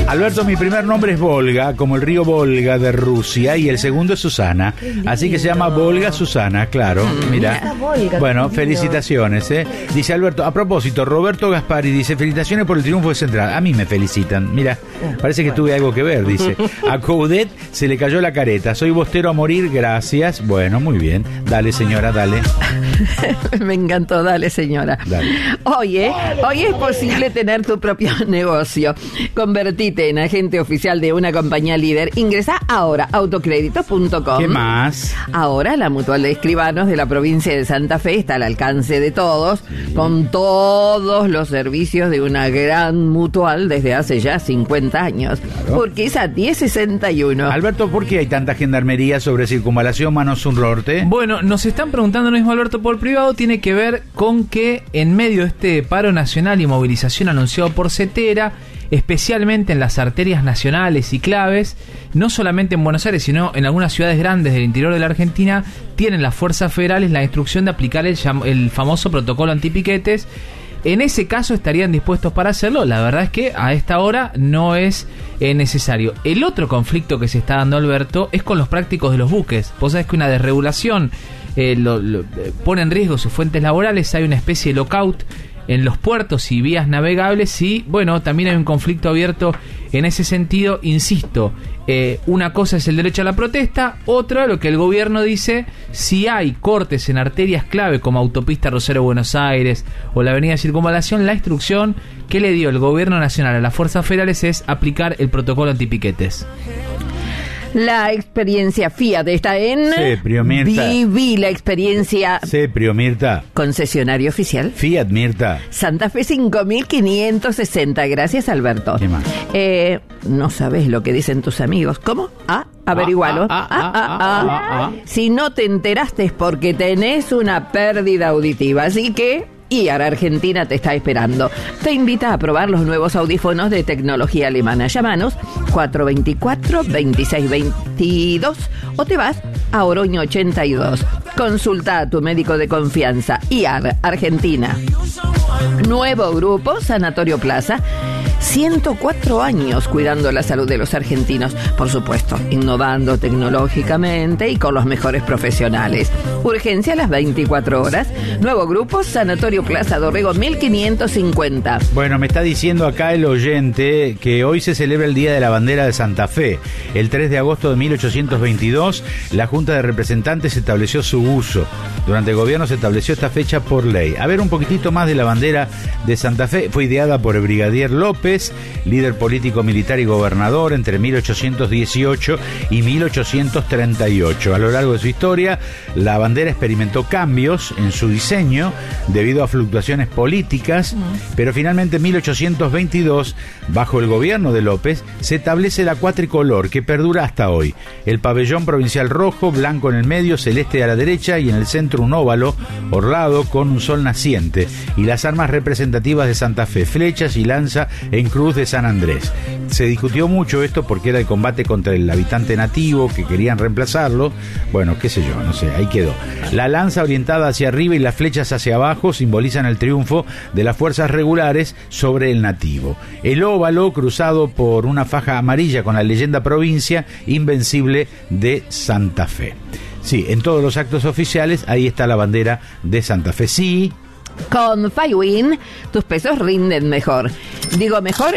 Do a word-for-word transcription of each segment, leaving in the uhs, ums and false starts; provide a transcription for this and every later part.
Alberto, mi primer nombre es Volga, como el río Volga de Rusia, y el segundo es Susana. Así que se llama Volga Susana, claro. Mira. Bueno, felicitaciones, ¿eh? Dice Alberto, a propósito, Roberto Gaspari dice, felicitaciones por el triunfo de Central. A mí me felicitan. Mira, parece que tuve algo que ver, dice. A Coudet se le cayó la careta. Soy bostero a morir, gracias. Bueno, muy bien. Dale, señora, dale. Me encantó, dale, señora. Dale. Oye, hoy es posible tener tu propio negocio. Convertite en agente oficial de una compañía líder. Ingresa ahora a autocrédito punto com. ¿Qué más? Ahora la Mutual de Escribanos de la provincia de Santa Fe está al alcance de todos, sí, con todos los servicios de una gran mutual desde hace ya cincuenta años. Claro. Porque es a diez sesenta y uno. Alberto, ¿por qué hay tanta gendarmería sobre Circunvalación Manos un Norte? Bueno, nos están preguntando lo mismo, Alberto, por privado. Tiene que ver con que en medio de este paro nacional y movilización anunciado por Cetera, especialmente en las arterias nacionales y claves, no solamente en Buenos Aires, sino en algunas ciudades grandes del interior de la Argentina, tienen las fuerzas federales la instrucción de aplicar el, el famoso protocolo antipiquetes. En ese caso estarían dispuestos para hacerlo. La verdad es que a esta hora no es eh, necesario. El otro conflicto que se está dando, Alberto, es con los prácticos de los buques. Vos sabés que una desregulación eh, lo, lo, pone en riesgo sus fuentes laborales. Hay una especie de lockout en los puertos y vías navegables y, bueno, también hay un conflicto abierto en ese sentido. Insisto, eh, una cosa es el derecho a la protesta, otra lo que el gobierno dice, si hay cortes en arterias clave como autopista Rosario-Buenos Aires o la avenida Circunvalación, la instrucción que le dio el gobierno nacional a las fuerzas federales es aplicar el protocolo antipiquetes. La experiencia Fiat está en... Seprio, Mirta. Viví la experiencia... Seprio, Mirta. Concesionario oficial. Fiat, Mirta. Santa Fe cinco mil quinientos sesenta. Gracias, Alberto. ¿Qué más? Eh, no sabes lo que dicen tus amigos. ¿Cómo? Ah, averigualo. Ah, ah, ah, ah, ah, ah, ah. Si no te enteraste es porque tenés una pérdida auditiva. Así que... I A R Argentina te está esperando. Te invita a probar los nuevos audífonos de tecnología alemana. Llámanos cuatro dos cuatro, dos seis dos dos o te vas a Oroño ochenta y dos. Consulta a tu médico de confianza. I A R Argentina. Nuevo grupo Sanatorio Plaza. ciento cuatro años cuidando la salud de los argentinos. Por supuesto, innovando tecnológicamente y con los mejores profesionales. Urgencia a las veinticuatro horas. Nuevo grupo Sanatorio Plaza Dorrego mil quinientos cincuenta. Bueno, me está diciendo acá el oyente que hoy se celebra el Día de la Bandera de Santa Fe. El tres de agosto de mil ochocientos veintidós, la Junta de Representantes estableció su uso. Durante el gobierno se estableció esta fecha por ley. A ver un poquitito más de la bandera de Santa Fe. Fue ideada por el brigadier López, líder político, militar y gobernador entre mil ochocientos dieciocho y mil ochocientos treinta y ocho. A lo largo de su historia, la bandera experimentó cambios en su diseño debido a fluctuaciones políticas, pero finalmente en mil ochocientos veintidós, bajo el gobierno de López, se establece la cuatricolor que perdura hasta hoy. El pabellón provincial rojo, blanco en el medio, celeste a la derecha y en el centro un óvalo orlado con un sol naciente y las armas representativas de Santa Fe, flechas y lanza en cruz de San Andrés. Se discutió mucho esto porque era el combate contra el habitante nativo que querían reemplazarlo. Bueno, qué sé yo, no sé, ahí quedó. La lanza orientada hacia arriba y las flechas hacia abajo simbolizan el triunfo de las fuerzas regulares sobre el nativo. El óvalo cruzado por una faja amarilla con la leyenda provincia invencible de Santa Fe. Sí, en todos los actos oficiales ahí está la bandera de Santa Fe. Sí. Con Fywin, tus pesos rinden mejor. Digo mejor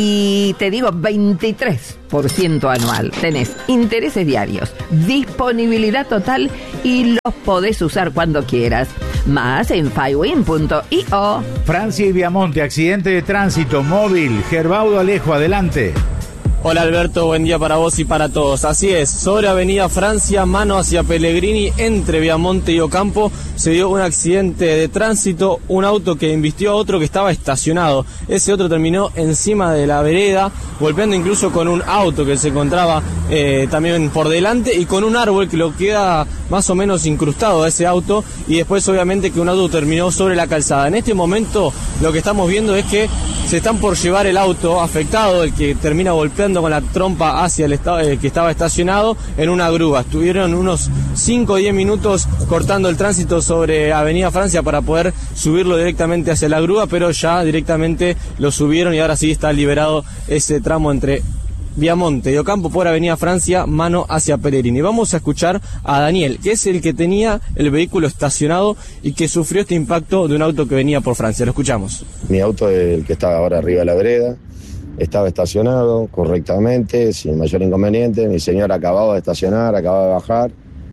y te digo veintitrés por ciento anual. Tenés intereses diarios, disponibilidad total y los podés usar cuando quieras. Más en fywin punto io. Francia y Viamonte, accidente de tránsito móvil. Gerbaudo Alejo, adelante. Hola Alberto, buen día para vos y para todos. Así es, sobre Avenida Francia, mano hacia Pellegrini, entre Viamonte y Ocampo, se dio un accidente de tránsito, un auto que embistió a otro que estaba estacionado. Ese otro terminó encima de la vereda, golpeando incluso con un auto que se encontraba eh, también por delante y con un árbol que lo queda más o menos incrustado a ese auto, y después obviamente que un auto terminó sobre la calzada. En este momento lo que estamos viendo es que se están por llevar el auto afectado, el que termina golpeando con la trompa hacia el estado, eh, que estaba estacionado, en una grúa. Estuvieron unos cinco o diez minutos cortando el tránsito sobre Avenida Francia para poder subirlo directamente hacia la grúa, pero ya directamente lo subieron y ahora sí está liberado ese tramo entre Viamonte y Ocampo por Avenida Francia, mano hacia Pellegrini. Vamos a escuchar a Daniel, que es el que tenía el vehículo estacionado y que sufrió este impacto de un auto que venía por Francia. Lo escuchamos. Mi auto es el que estaba ahora arriba de la vereda, estaba estacionado correctamente, sin mayor inconveniente. Mi señor acababa de estacionar, acababa de bajar.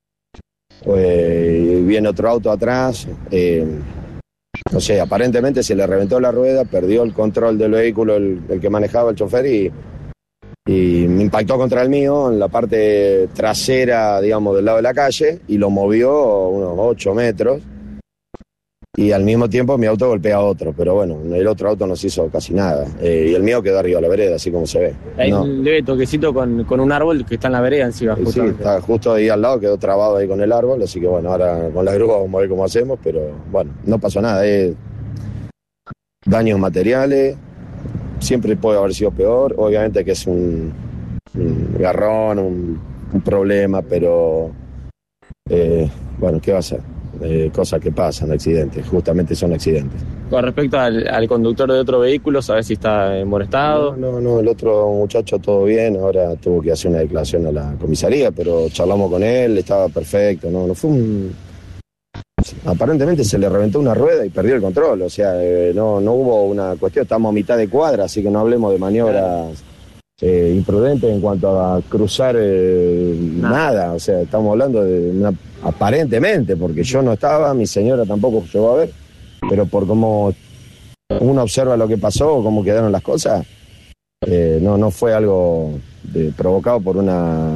Pues viene otro auto atrás, eh, no sé, aparentemente se le reventó la rueda, perdió el control del vehículo el, el que manejaba el chofer y y me impactó contra el mío en la parte trasera, digamos, del lado de la calle y lo movió unos ocho metros y al mismo tiempo mi auto golpea a otro, pero bueno, el otro auto no se hizo casi nada eh, y el mío quedó arriba de la vereda, así como se ve. Hay no. un leve toquecito con, con un árbol que está en la vereda encima. Sí, está justo ahí al lado, quedó trabado ahí con el árbol, así que bueno, ahora con la grúa vamos a ver cómo hacemos, pero bueno, no pasó nada, eh. Daños materiales. Siempre puede haber sido peor, obviamente que es un, un garrón, un, un problema, pero eh, bueno, ¿qué va a ser? Eh, cosas que pasan, accidentes, justamente son accidentes. Con respecto al, al conductor de otro vehículo, ¿sabes si está en buen estado? No, no, no, el otro muchacho todo bien, ahora tuvo que hacer una declaración a la comisaría, pero charlamos con él, estaba perfecto, no, no fue un... Aparentemente se le reventó una rueda y perdió el control, o sea, eh, no, no hubo una cuestión, estamos a mitad de cuadra, así que no hablemos de maniobras eh, imprudentes en cuanto a cruzar eh, nada. nada, o sea, estamos hablando de una, aparentemente, porque yo no estaba, mi señora tampoco llegó a ver, pero por cómo uno observa lo que pasó, cómo quedaron las cosas, eh, no, no fue algo de, provocado por una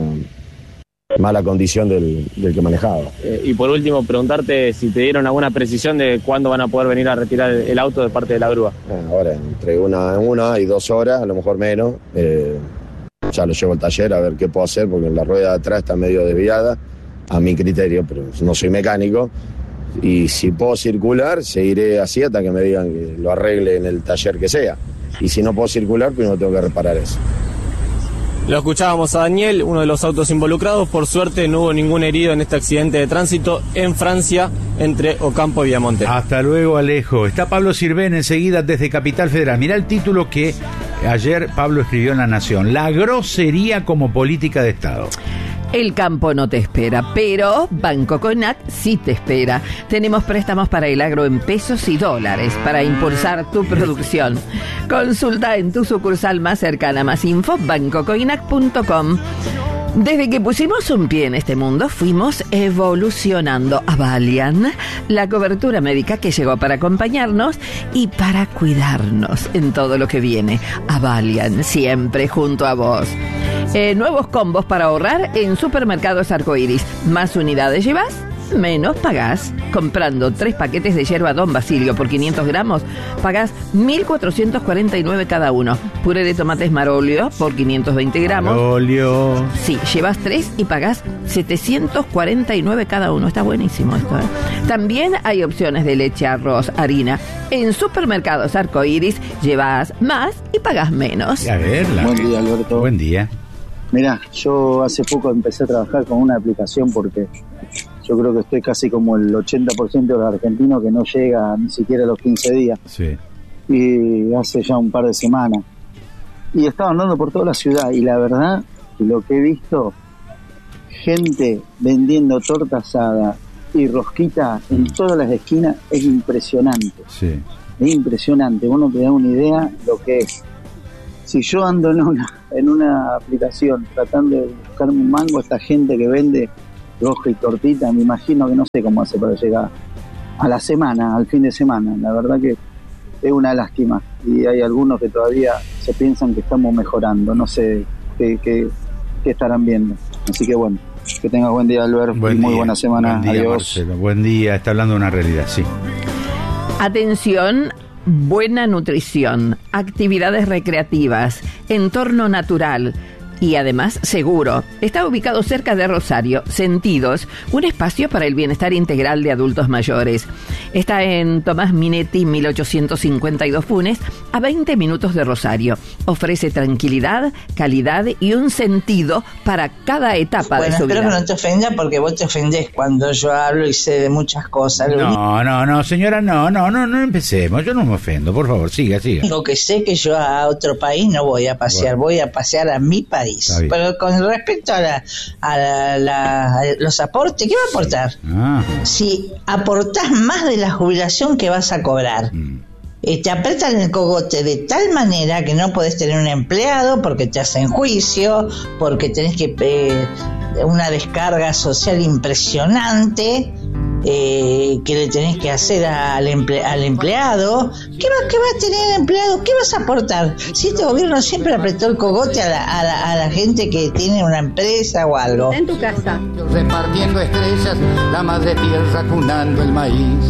mala condición del, del que manejaba. Eh, y por último, preguntarte si te dieron alguna precisión de cuándo van a poder venir a retirar el, el auto de parte de la grúa. Ahora, entre una, una y dos horas, a lo mejor menos, eh, ya lo llevo al taller a ver qué puedo hacer, porque la rueda de atrás está medio desviada, a mi criterio, pero no soy mecánico, y si puedo circular, seguiré así hasta que me digan que lo arregle en el taller que sea, y si no puedo circular, pues no tengo que reparar eso. Lo escuchábamos a Daniel, uno de los autos involucrados. Por suerte no hubo ningún herido en este accidente de tránsito en Francia entre Ocampo y Viamonte. Hasta luego, Alejo. Está Pablo Sirven enseguida desde Capital Federal. Mirá el título que ayer Pablo escribió en La Nación. La grosería como política de Estado. El campo no te espera, pero Banco Coinac sí te espera. Tenemos préstamos para el agro en pesos y dólares para impulsar tu producción. Consulta en tu sucursal más cercana. Más info, banco coinac punto com. Desde que pusimos un pie en este mundo, fuimos evolucionando. Avalian, la cobertura médica que llegó para acompañarnos y para cuidarnos en todo lo que viene. Avalian, siempre junto a vos. Eh, nuevos combos para ahorrar en Supermercados Arcoiris. Más unidades llevas, menos pagás. Comprando tres paquetes de yerba Don Basilio por quinientos gramos, pagás mil cuatrocientos cuarenta y nueve cada uno. Puré de tomates Marolio por quinientos veinte gramos. Marolio. Sí, llevas tres y pagás setecientos cuarenta y nueve cada uno. Está buenísimo esto, ¿eh? También hay opciones de leche, arroz, harina. En Supermercados Arcoiris llevas más y pagás menos. A ver, la... Buen día, Alberto. Buen día. Mirá, yo hace poco empecé a trabajar con una aplicación porque yo creo que estoy casi como el ochenta por ciento de los argentinos que no llega ni siquiera a los quince días. Sí. Y hace ya un par de semanas. Y estaba andando por toda la ciudad y la verdad, lo que he visto, gente vendiendo torta asada y rosquita en todas las esquinas, es impresionante. Sí. Es impresionante, vos no te das una idea lo que es. Si yo ando en una, en una aplicación tratando de buscarme un mango, esta gente que vende rosca y tortita, me imagino que no sé cómo hace para llegar a la semana, al fin de semana. La verdad que es una lástima. Y hay algunos que todavía se piensan que estamos mejorando. No sé qué, qué, qué estarán viendo. Así que bueno, que tengas buen día, Albert. Buen y muy día. buena semana. Buen día, Adiós. Marcelo. Buen día. Está hablando de una realidad, sí. Atención, buena nutrición, actividades recreativas, entorno natural, y además seguro. Está ubicado cerca de Rosario. Sentidos, un espacio para el bienestar integral de adultos mayores. Está en Tomás Minetti, mil ochocientos cincuenta y dos Funes, a veinte minutos de Rosario. Ofrece tranquilidad, calidad y un sentido para cada etapa bueno, de su vida. Bueno, espero que no te ofenda porque vos te ofendés cuando yo hablo y sé de muchas cosas. No, no, no, señora, no, no, no, no empecemos. Yo no me ofendo, por favor, siga, siga. Lo que sé que yo a otro país no voy a pasear, bueno. voy a pasear a mi país. Pero con respecto a, la, a, la, la, a los aportes, ¿qué va a aportar? Ah. Si aportás más de la jubilación que vas a cobrar. Mm. Eh, te apretan el cogote de tal manera que no podés tener un empleado porque te hacen juicio, porque tenés que eh, una descarga social impresionante eh, que le tenés que hacer al, emple- al empleado. ¿Qué va, ¿Qué va a tener el empleado? ¿Qué vas a aportar? Si este gobierno siempre apretó el cogote a la, a la, a la gente que tiene una empresa o algo. En tu casa. Repartiendo estrellas, la madre tierra cunando el maíz.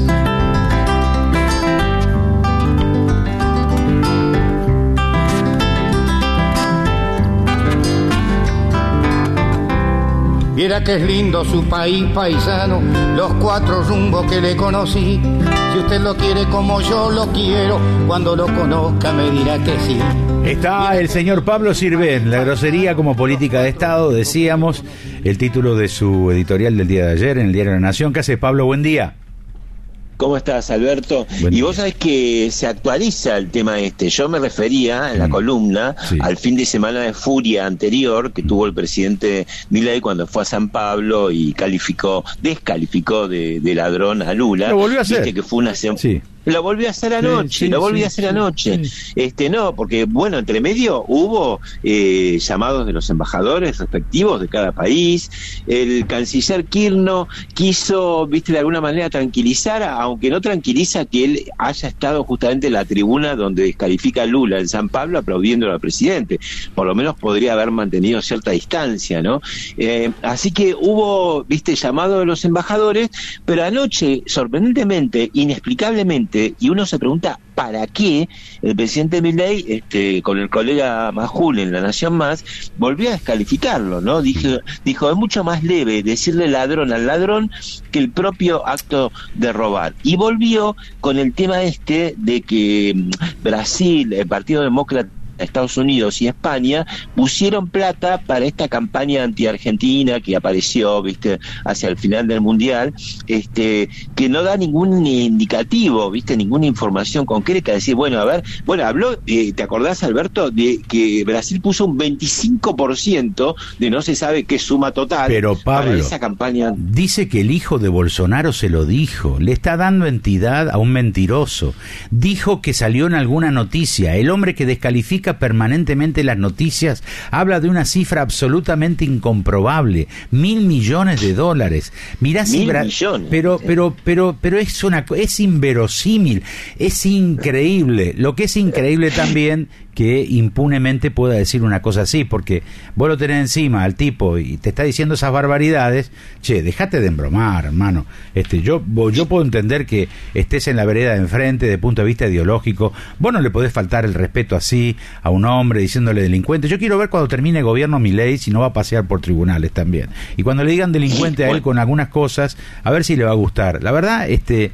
Viera que es lindo su país paisano, los cuatro rumbos que le conocí. Si usted lo quiere como yo lo quiero, cuando lo conozca me dirá que sí. Está el señor Pablo Sirven, la grosería como política de Estado, decíamos, el título de su editorial del día de ayer en el diario La Nación. ¿Qué haces, Pablo? Buen día. ¿Cómo estás, Alberto? Buen y día. vos sabés que se actualiza el tema este. Yo me refería en la mm. columna sí. al fin de semana de furia anterior que mm. tuvo el presidente Milei cuando fue a San Pablo y calificó, descalificó de, de ladrón a Lula. Lo volvió a hacer. Viste que fue una semana. Sí. Lo volví a hacer anoche, sí, sí, lo volví sí, a hacer sí, anoche. Sí. Este no, porque bueno, entre medio hubo eh, llamados de los embajadores respectivos de cada país. El canciller Kirchner quiso, viste, de alguna manera tranquilizar, aunque no tranquiliza que él haya estado justamente en la tribuna donde descalifica a Lula en San Pablo aplaudiendo al presidente. Por lo menos podría haber mantenido cierta distancia, ¿no? Eh, así que hubo, viste, llamado de los embajadores, pero anoche, sorprendentemente, inexplicablemente, y uno se pregunta para qué el presidente Milei, este, con el colega Majul en La Nación Más, volvió a descalificarlo, ¿no? Dijo, dijo, es mucho más leve decirle ladrón al ladrón que el propio acto de robar. Y volvió con el tema este de que Brasil, el Partido Demócrata, Estados Unidos y España pusieron plata para esta campaña anti-argentina que apareció, viste, hacia el final del mundial, este, que no da ningún indicativo, viste, ninguna información concreta. Decir, bueno, a ver, bueno, habló, eh, ¿te acordás, Alberto, de que Brasil puso un veinticinco por ciento de no se sabe qué suma total? Pero Pablo, para esa campaña. Dice que el hijo de Bolsonaro se lo dijo, le está dando entidad a un mentiroso. Dijo que salió en alguna noticia, el hombre que descalifica permanentemente las noticias habla de una cifra absolutamente incomprobable, mil millones de dólares. Mirá si mil Bra- millones. pero pero pero pero es una es inverosímil, es increíble. Lo que es increíble también que impunemente pueda decir una cosa así, porque vos lo tenés encima al tipo y te está diciendo esas barbaridades. Che, dejate de embromar, hermano. Este, yo, vos, yo puedo entender que estés en la vereda de enfrente, de punto de vista ideológico. Vos no le podés faltar el respeto así a un hombre diciéndole delincuente. Yo quiero ver cuando termine el gobierno Milei si no va a pasear por tribunales también. Y cuando le digan delincuente a él con algunas cosas, a ver si le va a gustar. La verdad, este...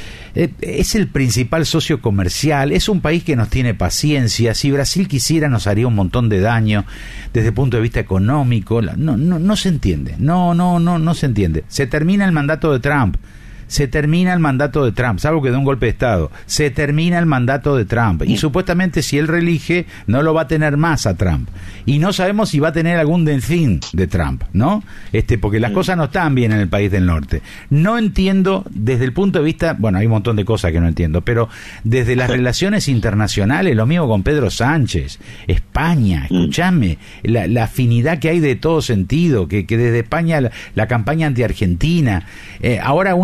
es el principal socio comercial, es un país que nos tiene paciencia. Si Brasil quisiera nos haría un montón de daño desde el punto de vista económico. No, no, no se entiende, no, no, no, no se entiende. Se termina el mandato de Trump. Se termina el mandato de Trump, salvo que de un golpe de Estado. Se termina el mandato de Trump. Y supuestamente si él reelige, no lo va a tener más a Trump. Y no sabemos si va a tener algún delfín de Trump, ¿no? Este, porque las cosas no están bien en el país del norte. No entiendo desde el punto de vista, bueno, hay un montón de cosas que no entiendo, pero desde las relaciones internacionales, lo mismo con Pedro Sánchez, España, escúchame, la, la afinidad que hay de todo sentido, que, que desde España la, la campaña anti-argentina, eh, ahora un